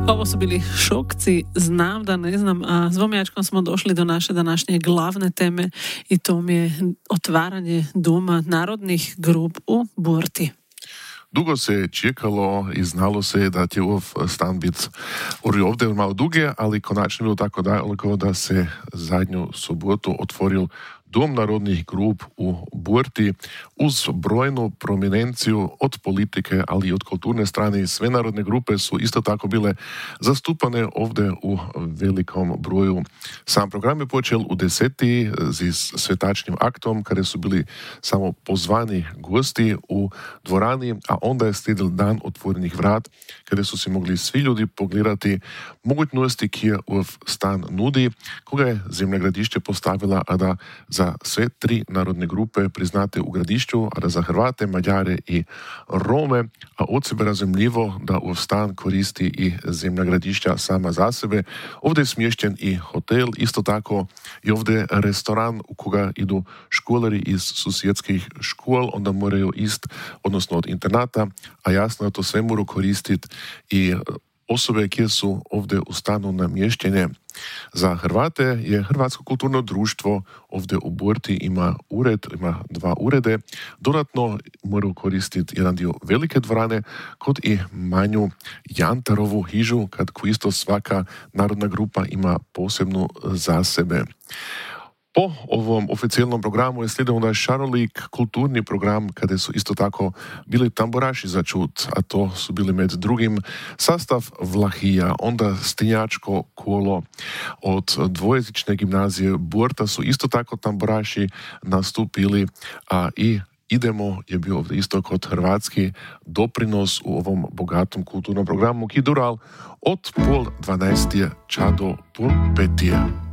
Ovo su bili Šokci, znam da ne znam, a s Vomijačkom smo došli do naše današnje glavne teme i to mi je otvaranje Doma narodnih grup u Burti. Dugo se čekalo i znalo se da će ov stan biti ovdje malo duge, ali konačno bilo tako daleko da se zadnju sobotu otvoril Dom narodnih grup u Burti uz brojnu prominenciju od politike, ali i od kulturne strane. Sve narodne grupe su isto tako bile zastupane ovdje u velikom broju. Sam program je počel u 10. s svetačnim aktom, kada su bili samo pozvani gosti u dvorani, a onda je sledil dan otvorenih vrat, kada su si mogli svi ljudi pogledati mogućnosti, ki je ov stan nudi, koga je Zemlja Gradišće postavila, a da za sve tri narodne grupe priznate u Gradišću, a da za Hrvate, Mađare i Rome, a od sebe razumljivo da ov stan koristi i Zemlja Gradišća sama za sebe. Ovdje je smješten i hotel, isto tako i ovdje je restoran u koga idu školari iz susjedskih škol, onda moraju ist, odnosno od internata, a jasno je to sve moru koristiti i osobe koje su ovdje u stanu namještene. Za Hrvate je Hrvatsko kulturno društvo ovdje u Burti ima dva urede. Dodatno moraju koristiti jedan dio velike dvorane, kod i manju Jantarovu hižu, kad isto svaka narodna grupa ima posebnu za sebe. Po ovom oficijalnom programu je slijedil onda šarolik kulturni program, kada su isto tako bili tamburaši za čut, a to su bili med drugim sastav Vlahija, onda Stinjačko kolo od dvojezične gimnazije Burta su isto tako tamburaši nastupili, a i Idemo je bio ovdje isto kod hrvatski doprinos u ovom bogatom kulturnom programu, ki dural od 11:30 ča do 11:30.